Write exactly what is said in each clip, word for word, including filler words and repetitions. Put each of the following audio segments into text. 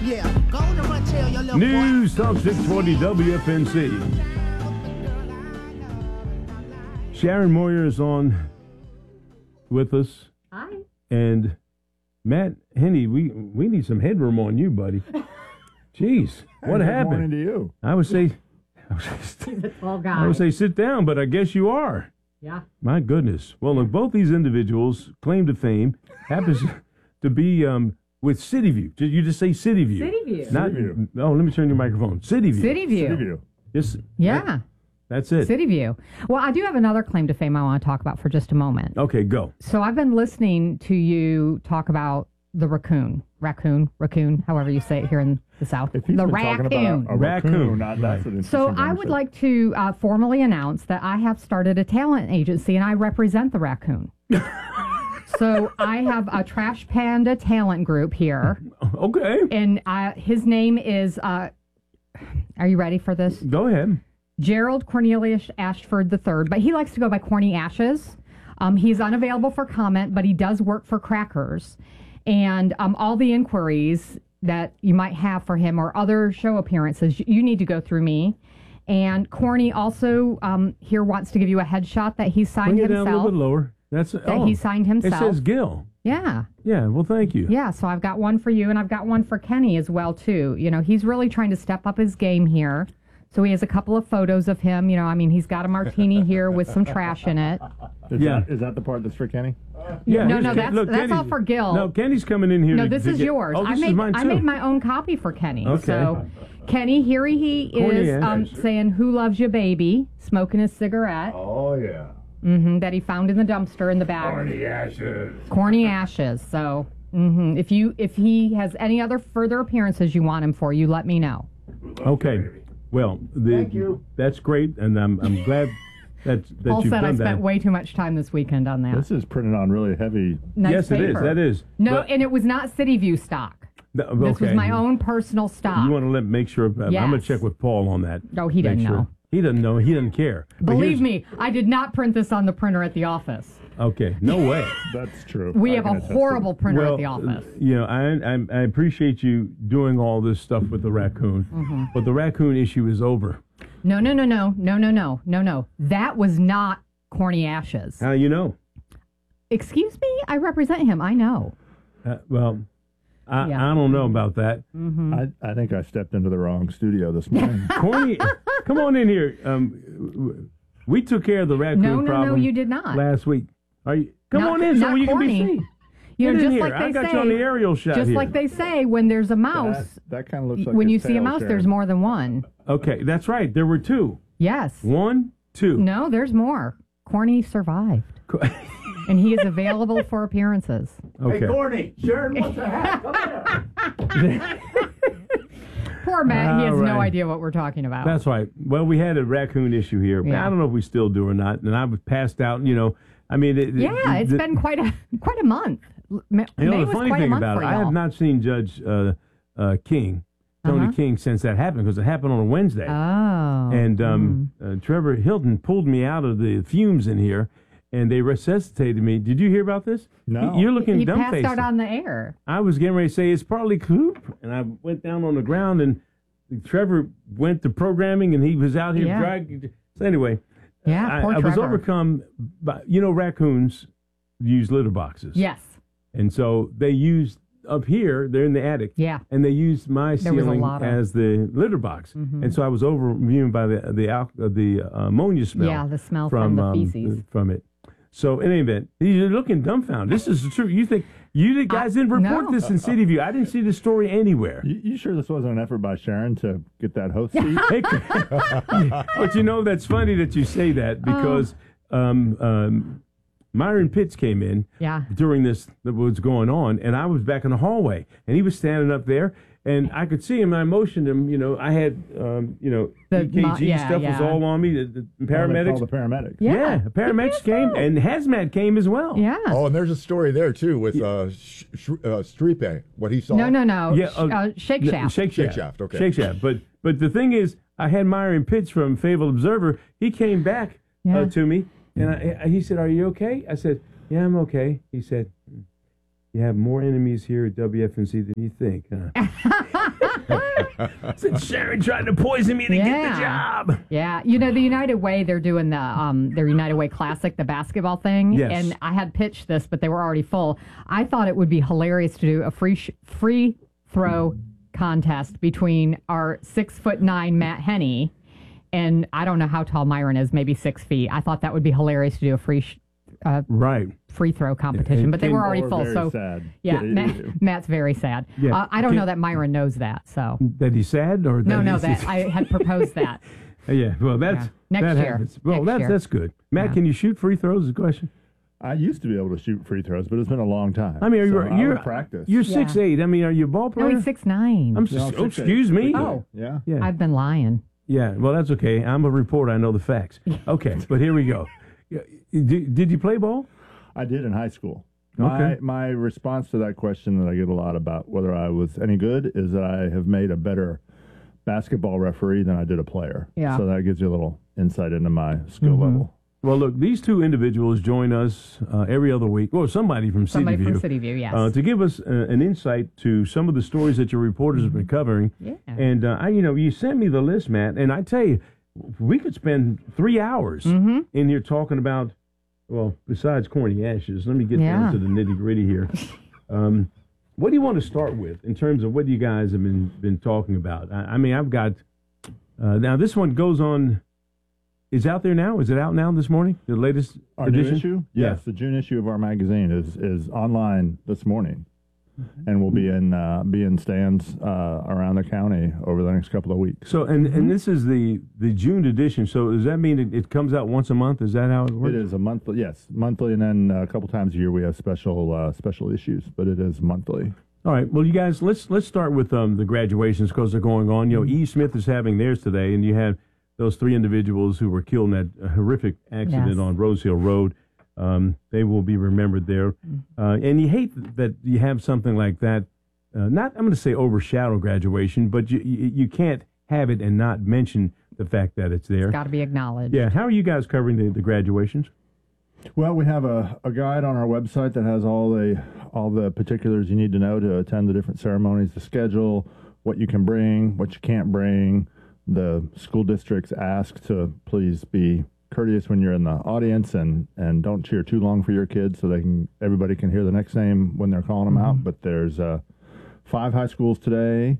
Yeah, go on and run tell your little News Talk six twenty W F N C. Sharon Moyer is on with us. Hi. And Matt Henney, we we need some headroom on you, buddy. Jeez, what Good happened? morning to you. I would say, I would He's say, a tall guy. I would say sit down, but I guess you are. Yeah. My goodness. Well, look, both these individuals claim to fame happens to be um, with City View. You just say City View. City View. Not, City View. Oh, let me turn your microphone. City View. City View. City View. Just, Yeah. that- that's it. City View. Well, I do have another claim to fame I want to talk about for just a moment. Okay, go. So I've been listening to you talk about the raccoon, raccoon, raccoon, however you say it here in the South. If he's the been raccoon. talking about a, a raccoon, Raccoon. not that's an So interesting I would concept. like to uh, formally announce that I have started a talent agency and I represent the raccoon. So I have a Trash Panda talent group here, Okay, and uh, his name is. Uh, are you ready for this? go ahead. Gerald Cornelius Ashford the third, but he likes to go by Corny Ashes. Um, he's unavailable for comment, but he does work for Crackers. And um, all the inquiries that you might have for him or other show appearances, you need to go through me. And Corny also um, here wants to give you a headshot that he signed Bring it down a little himself. bit lower. That's That oh, he signed It himself. says Gil. Yeah. Yeah, well, thank you. Yeah, so I've got one for you, and I've got one for Kenny as well, too. You know, he's really trying to step up his game here. So he has a couple of photos of him. You know, I mean, he's got a martini here with some trash in it. Is Yeah. That, is that the part that's for Kenny? Yeah, No, here's no, Ken- that's- look, that's Kenny's- all for Gil. No, Kenny's coming in here. No, to- this to is get- yours. Oh, I this made is mine, I too. made my own copy for Kenny. Okay. So, Kenny, here he Corny is um, Ash. saying, "Who loves you, baby?" Smoking his cigarette Oh, yeah. hmm that he found in the dumpster in the back. Corny ashes. Corny ashes. So, hmm if you if he has any other further appearances you want him for, you let me know. Okay. Well, the, Thank you. that's great, and I'm I'm glad that that Paul you've said I done spent that. way too much time this weekend on that. This is printed on really heavy. Nice Yes, it is. paper. That is. No, But- and it was not City View stock. No, This was okay. my own personal stock. You want to let make sure? I'm going to Yes. check with Paul on that. Oh, he Make doesn't sure. know. He doesn't know. He doesn't care. But Believe here's- me, I did not print this on the printer at the office. Okay. No way. That's true. We I have can a attest to horrible that. printer well, at the office. you know, I, I I appreciate you doing all this stuff with the raccoon, Mm-hmm. but the raccoon issue is over. No, no, no, no, no, no, no, no, no. That was not Corny Ashes. How do you know? Excuse me? I represent him. I know. Uh, well, I, Yeah. I don't know about that. I, I think I stepped into the wrong studio this morning. Corny, come on in here. Um, we took care of the raccoon No, no, problem. no, you did not. last week. Are you? Come Not- on in so not you can be corny. seen. You Get know, in just here. like they I got say, you on the aerial shot just here. like they say, when there's a mouse, that, that kind of looks like when you his see a tail, mouse, Sharon. there's more than one. Okay, that's right. There were two. Yes. One, two. No, there's more. Corny survived, and he is available for appearances. Okay. Corny, Sharon wants a hat. Come here. Poor Matt, he has All no right. idea what we're talking about. That's right. Well, we had a raccoon issue here. Yeah. I don't know if we still do or not. And I was passed out. You know, I mean, it, yeah, it, it's the, been quite a quite a month. May, You know, May the was funny quite a thing month about for it, I y'all. have not seen Judge uh, uh, King, Tony Uh-huh. King, since that happened because it happened on a Wednesday. Oh. And um, uh, Trevor Hilton pulled me out of the fumes in here, and they resuscitated me. Did you hear about this? No. You're looking he passed dumbfaced. out on the air. I was getting ready to say it's partly coop, and I went down on the ground, and Trevor went to programming, and he was out here Yeah. dragging. So anyway, Yeah, I, poor I was Trevor. overcome by, you know, raccoons use litter boxes. Yes. And so they used up here, they're in the attic. Yeah. And they used my There was a ceiling lot of- Mm-hmm. as the litter box. And so I was overwhelmed by the the al- uh, the uh, ammonia smell. Yeah, the smell from the um, feces. from it. So in any event, you're looking dumbfounded. This is the truth. You think you the guys didn't report no. this in City View? I didn't see the story anywhere. You, you sure this wasn't an effort by Sharon to get that host seat? Hey, but you know that's funny that you say that because um, um, Myron Pitts came in Yeah. during this that was going on, and I was back in the hallway, and he was standing up there, and I could see him. I motioned him. You know, I had um, you know The E K G mo- yeah, stuff was yeah. all on me. The, the Oh, they paramedics. call the paramedics. Yeah. Yeah, paramedics He came, passed out. and hazmat came as well. Yeah. Oh, and there's a story there too with uh, sh- sh- uh, Streepe, what he saw. No, no, no. Yeah, Sh- uh, uh, Shake No, Shaft. Shake Shaft. Shake Shaft, okay. Shake Shaft. But but the thing is, I had Myron Pitts from Fayetteville Observer. He came back Yeah. uh, to me, and I, I, he said, "Are you okay?" I said, "Yeah, I'm okay." He said, "You have more enemies here at W F N C than you think, huh?" Said Sharon tried to poison me to get the Yeah. job. Yeah, you know the United Way. They're doing the um their United Way Classic, the basketball thing. Yes. And I had pitched this, but they were already full. I thought it would be hilarious to do a free sh- free throw contest between our six foot nine Matt Henney and I don't know how tall Myron is, maybe six feet. I thought that would be hilarious to do a free sh- uh, Right. free throw competition, and- but they and- were already Or full. very So sad. yeah, It- Matt, it- Matt's very sad. Yeah. Uh, I don't Can- know that Myron knows that. So That he's sad, or no, that no, he's- that I had proposed that. Yeah, well, that's Yeah. Next that year. happens. Well, Next that's year. that's good. Matt, Yeah. can you shoot free throws? Is the question. I used to be able to shoot free throws, but it's been a long time. I mean, are you, So I you're would practice. You're Yeah. six eight. I mean, are you a ball No, player? he's six nine. I'm No, s- six, oh, eight. excuse me. Oh. yeah. Yeah. I've been lying. Yeah. Well, that's okay. I'm a reporter. I know the facts. Okay, but here we go. Yeah, Did, did you play ball? I did in high school. My Okay. my response to that question that I get a lot about whether I was any good is that I have made a better basketball referee than I did a player. Yeah. So that gives you a little insight into my skill Mm-hmm. level. Well, look, these two individuals join us uh, every other week. Well, somebody from Somebody City View. from City View, yes. Uh, to give us uh, an insight to some of the stories that your reporters have been covering. Yeah. And, uh, I, you know, you sent me the list, Matt, and I tell you, we could spend three hours Mm-hmm. in here talking about, well, besides corny ashes, let me get Yeah. down to the nitty gritty here. Um, what do you want to start with in terms of what you guys have been, been talking about? I, I mean, I've got, uh, now this one goes on, is out there now? Is it out now this morning? The latest Our edition? new issue? Yeah. Yes, the June issue of our magazine is is online this morning. Mm-hmm. And will be in uh, be in stands uh, around the county over the next couple of weeks. So, and, Mm-hmm. and this is the, the June edition. So does that mean it, it comes out once a month? Is that how it works? It is a monthly, yes, monthly, and then a couple times a year we have special uh, special issues, but it is monthly. All right. Well, you guys, let's let's start with um, the graduations because they're going on. You know, E. Smith is having theirs today, and you have those three individuals who were killed in that horrific accident Yes. on Rose Hill Road. Um, they will be remembered there. Uh, and you hate that you have something like that. Uh, not, I'm going to say overshadow graduation, but you, you you can't have it and not mention the fact that it's there. Got to be acknowledged. Yeah. How are you guys covering the, the graduations? Well, we have a, a guide on our website that has all the all the particulars you need to know to attend the different ceremonies, the schedule, what you can bring, what you can't bring. The school districts ask to please be courteous when you're in the audience and, and don't cheer too long for your kids so they can everybody can hear the next name when they're calling them out. But there's uh, five high schools today,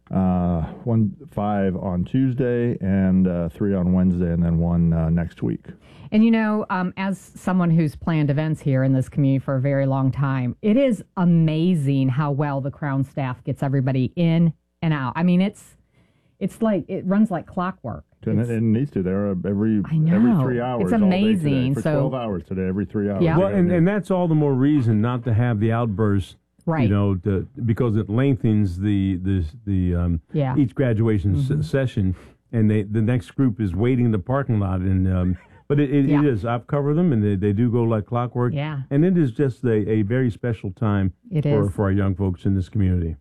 uh, one five on Tuesday, and uh, three on Wednesday, and then one uh, next week. And you know, um, as someone who's planned events here in this community for a very long time, it is amazing how well the Crown staff gets everybody in and out. I mean, it's it's like it runs like clockwork. And it, It's- it needs to. They're every I know. every three hours. It's all day amazing. today, for So- twelve hours today, every three hours. Yeah. Well, and, and that's all the more reason not to have the outburst, Right. you know, to, because it lengthens the the the um, Yeah. each graduation s- session, and they the next group is waiting in the parking lot, and um, but it, it, Yeah. it is. I've covered them, and they, they do go like clockwork. Yeah. and it is just a, a very special time It for is. for our young folks in this community.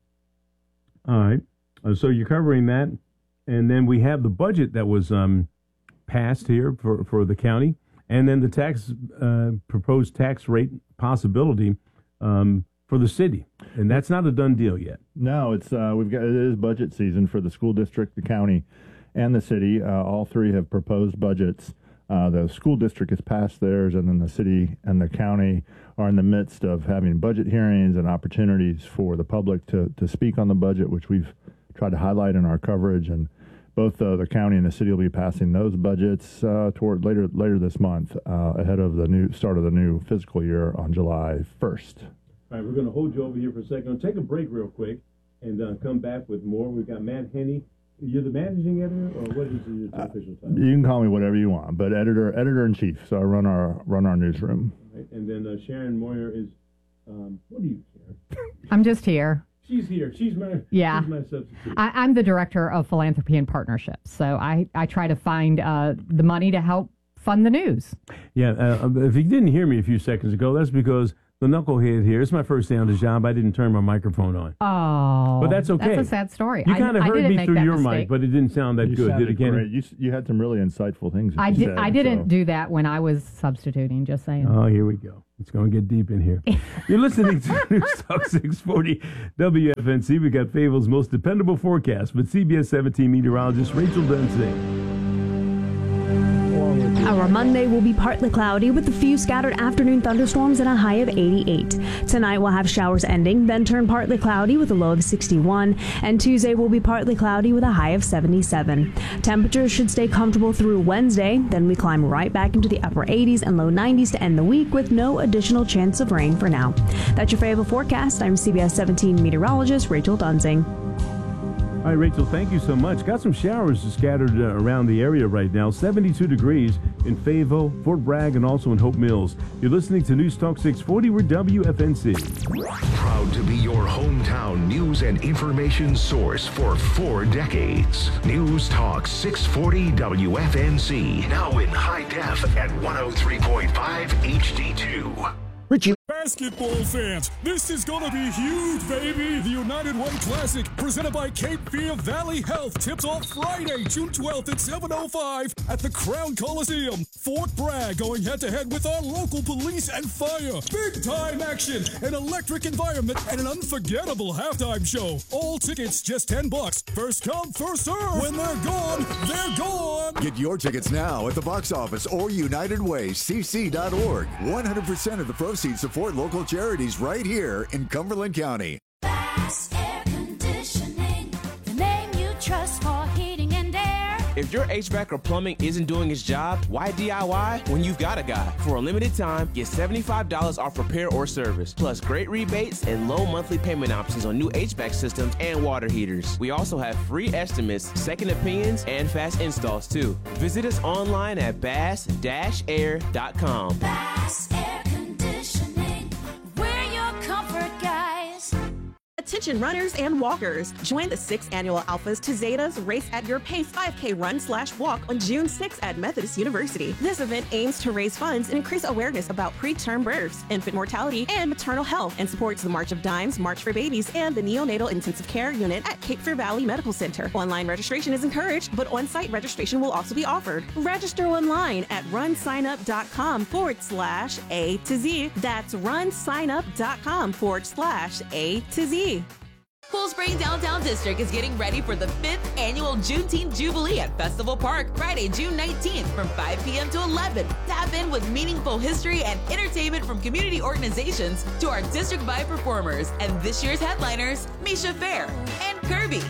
All right, uh, so you're covering that, and then we have the budget that was um, passed here for, for the county, and then the tax uh, proposed tax rate possibility um, for the city, and that's not a done deal yet. No, it's uh, we've got it is budget season for the school district, the county, and the city. Uh, all three have proposed budgets. Uh, the school district has passed theirs, and then the city and the county are in the midst of having budget hearings and opportunities for the public to, to speak on the budget, which we've tried to highlight in our coverage. And both uh, the county and the city will be passing those budgets uh, toward later later this month, uh, ahead of the new start of the new fiscal year on July first. All right, we're going to hold you over here for a second. Take a break real quick, and uh, come back with more. We've got Matt Henney. You're the managing editor, or what is your Uh, official title? You can call me whatever you want, but editor editor in chief. So I run our run our newsroom. Right, and then uh, Sharon Moyer is, um, what are you, Sharon? I'm just here. She's here. She's my Yeah. She's my substitute. I, I'm the director of philanthropy and partnerships, so I, I try to find uh, the money to help fund the news. Yeah, uh, if you didn't hear me a few seconds ago, that's because the knucklehead here. It's my first day on the job. I didn't turn my microphone on. Oh, But that's okay. That's a sad story. You I- kind of I heard didn't me make through that your mistake. mic, but it didn't sound that You good. Did sounded it, Kenny? great. You, s- you had some really insightful things. that I you did. said, I didn't so. do that when I was substituting. Just saying. Oh, here we go. It's going to get deep in here. You're listening to News Talk six forty W F N C. We got Fayetteville's most dependable forecast with C B S seventeen meteorologist Rachel Dunsing. Our Monday will be partly cloudy with a few scattered afternoon thunderstorms and a high of eighty-eight. Tonight we'll have showers ending, then turn partly cloudy with a low of sixty-one. And Tuesday will be partly cloudy with a high of seventy-seven. Temperatures should stay comfortable through Wednesday. Then we climb right back into the upper eighties and low nineties to end the week with no additional chance of rain for now. That's your Fayetteville forecast. I'm C B S seventeen meteorologist Rachel Dunsing. All right, Rachel, thank you so much. Got some showers scattered uh, around the area right now. seventy-two degrees in Fayetteville, Fort Bragg, and also in Hope Mills. You're listening to News Talk six forty. We're W F N C. Proud to be your hometown news and information source for four decades. News Talk six forty W F N C. Now in high def at one oh three point five H D two. Richie. Basketball fans, this is gonna be huge, baby! The United Way Classic, presented by Cape Fear Valley Health, tips off Friday, June twelfth at seven oh five at the Crown Coliseum. Fort Bragg going head-to-head with our local police and fire. Big-time action, an electric environment, and an unforgettable halftime show. All tickets just ten bucks. First come, first serve. When they're gone, they're gone! Get your tickets now at the box office or United Way C C dot org. one hundred percent of the proceeds support local charities right here in Cumberland County. Bass Air Conditioning, the name you trust for heating and air. If your H V A C or plumbing isn't doing its job, why D I Y when you've got a guy? For a limited time, get seventy-five dollars off repair or service, plus great rebates and low monthly payment options on new H V A C systems and water heaters. We also have free estimates, second opinions, and fast installs too. Visit us online at bass dash air dot com. Bass Air Conditioning, we're your comfort guys. Attention runners and walkers. Join the sixth annual Alphas to Zetas Race at Your Pace five K run slash walk on June sixth at Methodist University. This event aims to raise funds and increase awareness about preterm births, infant mortality, and maternal health, and supports the March of Dimes, March for Babies, and the Neonatal Intensive Care Unit at Cape Fear Valley Medical Center. Online registration is encouraged, but on-site registration will also be offered. Register online at runsignup.com forward slash A to Z. That's runsignup.com forward slash A to Z. Cool Spring Downtown District is getting ready for the fifth annual Juneteenth Jubilee at Festival Park, Friday, June nineteenth from five p.m. to eleven. Tap in with meaningful history and entertainment from community organizations to our district-wide performers and this year's headliners, Misha Fair and Kirby.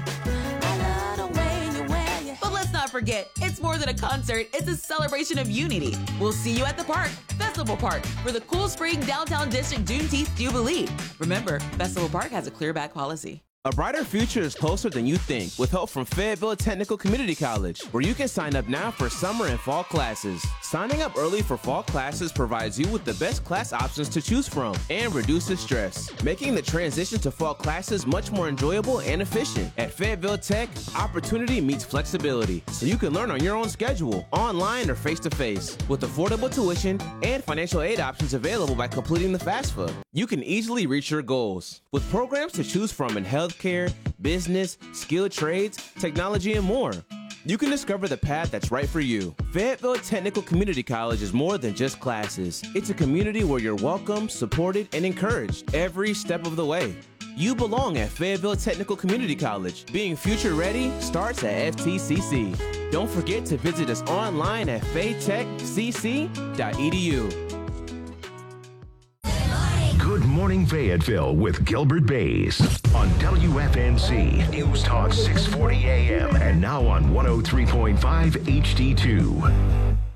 But let's not forget, it's more than a concert, it's a celebration of unity. We'll see you at the park, Festival Park, for the Cool Spring Downtown District Juneteenth Jubilee. Remember, Festival Park has a clear back policy. A brighter future is closer than you think with help from Fayetteville Technical Community College, where you can sign up now for summer and fall classes. Signing up early for fall classes provides you with the best class options to choose from and reduces stress, making the transition to fall classes much more enjoyable and efficient. At Fayetteville Tech, opportunity meets flexibility, so you can learn on your own schedule, online or face-to-face, with affordable tuition and financial aid options available by completing the FAFSA. You can easily reach your goals. With programs to choose from in healthcare, business, skilled trades, technology, and more, you can discover the path that's right for you. Fayetteville Technical Community College is more than just classes. It's a community where you're welcome, supported, and encouraged every step of the way. You belong at Fayetteville Technical Community College. Being future ready starts at F T C C. Don't forget to visit us online at faytech c c dot e d u. Good Morning Fayetteville with Gilbert Bays on W F N C News Talk six forty A M and now on one oh three point five H D two.